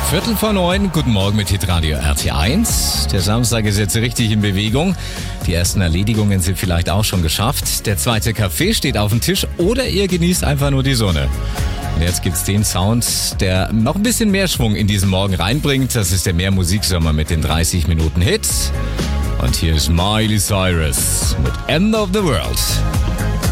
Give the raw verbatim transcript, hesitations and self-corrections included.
Viertel vor neun, guten Morgen mit Hitradio R T eins. Der Samstag ist jetzt richtig in Bewegung. Die ersten Erledigungen sind vielleicht auch schon geschafft. Der zweite Kaffee steht auf dem Tisch oder ihr genießt einfach nur die Sonne. Und jetzt gibt's den Sound, der noch ein bisschen mehr Schwung in diesen Morgen reinbringt. Das ist der Mehr-Musik-Sommer mit den dreißig Minuten Hits. Und hier ist Miley Cyrus mit End of the World.